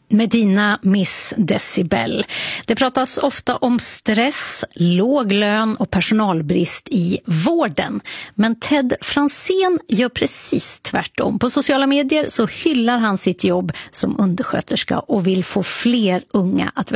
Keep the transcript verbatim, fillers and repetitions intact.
Medina Miss Decibel. Det pratas ofta om stress, låg lön och personalbrist i vården. Men Ted Fransén gör precis tvärtom. På sociala medier så hyllar han sitt jobb som undersköterska och vill få fler unga att